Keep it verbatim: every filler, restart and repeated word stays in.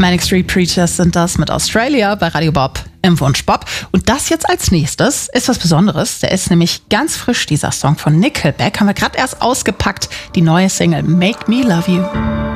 Manic Street Preachers sind das mit Australia bei Radio Bob im Wunschbob. Und das jetzt als nächstes ist was Besonderes. Der ist nämlich ganz frisch, dieser Song von Nickelback. Haben wir gerade erst ausgepackt. Die neue Single Make Me Love You.